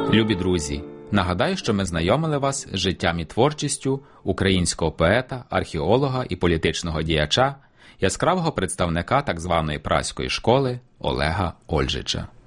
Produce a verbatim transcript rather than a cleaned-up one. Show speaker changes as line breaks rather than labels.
Любі друзі, нагадаю, що ми знайомили вас з життям і творчістю українського поета, археолога і політичного діяча, яскравого представника так званої Празької школи Олега Ольжича.